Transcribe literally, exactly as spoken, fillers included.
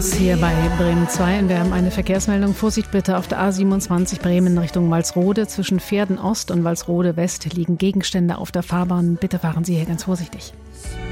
Hier bei Bremen zwei und wir haben eine Verkehrsmeldung. Vorsicht bitte auf der A siebenundzwanzig Bremen Richtung Walsrode. Zwischen Pferden Ost und Walsrode West liegen Gegenstände auf der Fahrbahn. Bitte fahren Sie hier ganz vorsichtig.